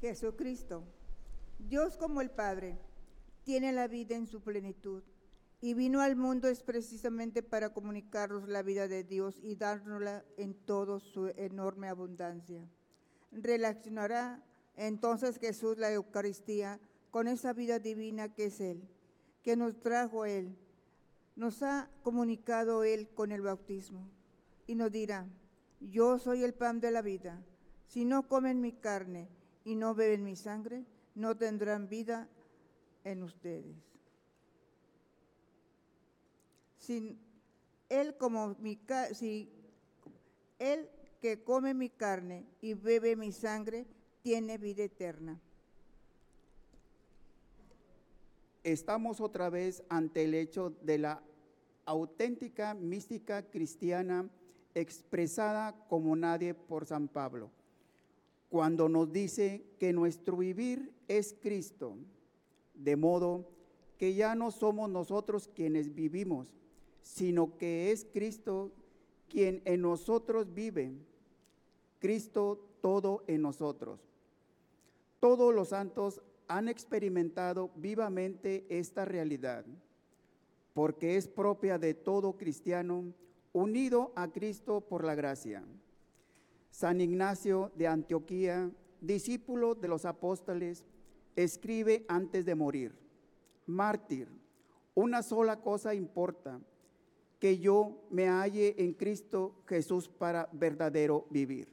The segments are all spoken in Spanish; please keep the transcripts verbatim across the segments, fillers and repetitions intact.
Jesucristo, Dios como el Padre, tiene la vida en su plenitud y vino al mundo es precisamente para comunicarnos la vida de Dios y dárnosla en toda su enorme abundancia. Relacionará entonces Jesús la Eucaristía con esa vida divina que es Él, que nos trajo Él, nos ha comunicado Él con el bautismo y nos dirá: yo soy el pan de la vida, si no comen mi carne y no beben mi sangre, no tendrán vida en ustedes. Si él, como mi, si él que come mi carne y bebe mi sangre, tiene vida eterna. Estamos otra vez ante el hecho de la auténtica mística cristiana expresada como nadie por San Pablo, cuando nos dice que nuestro vivir es Cristo, de modo que ya no somos nosotros quienes vivimos, sino que es Cristo quien en nosotros vive, Cristo todo en nosotros. Todos los santos han experimentado vivamente esta realidad, porque es propia de todo cristiano unido a Cristo por la gracia. San Ignacio de Antioquía, discípulo de los apóstoles, escribe antes de morir: mártir, una sola cosa importa, que yo me halle en Cristo Jesús para verdadero vivir.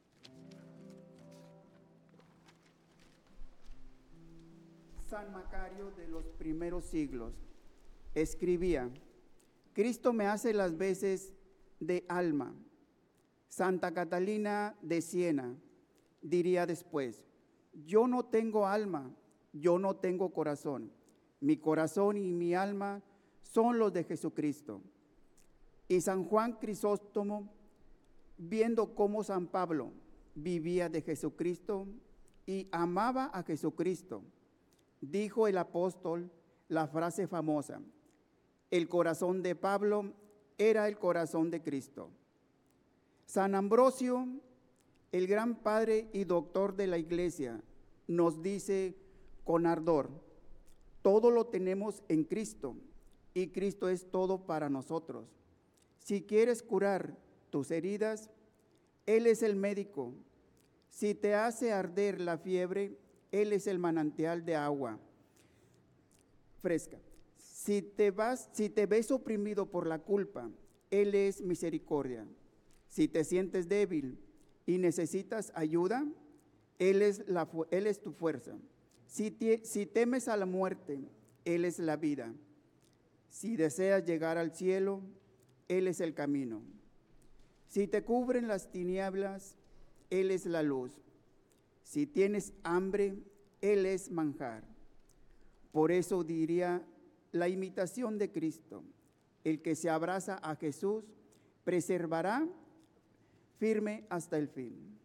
San Macario de los primeros siglos escribía: Cristo me hace las veces de alma. Santa Catalina de Siena diría después: yo no tengo alma, yo no tengo corazón. Mi corazón y mi alma son los de Jesucristo. Y San Juan Crisóstomo, viendo cómo San Pablo vivía de Jesucristo y amaba a Jesucristo, dijo el apóstol la frase famosa: el corazón de Pablo era el corazón de Cristo. San Ambrosio, el gran padre y doctor de la Iglesia, nos dice con ardor: todo lo tenemos en Cristo y Cristo es todo para nosotros. Si quieres curar tus heridas, Él es el médico. Si te hace arder la fiebre, Él es el manantial de agua fresca. Si te vas, si te ves oprimido por la culpa, Él es misericordia. Si te sientes débil y necesitas ayuda, Él es, la, él es tu fuerza. Si, te, si temes a la muerte, Él es la vida. Si deseas llegar al cielo, Él es el camino. Si te cubren las tinieblas, Él es la luz. Si tienes hambre, Él es manjar. Por eso diría la imitación de Cristo: el que se abraza a Jesús preservará firme hasta el fin.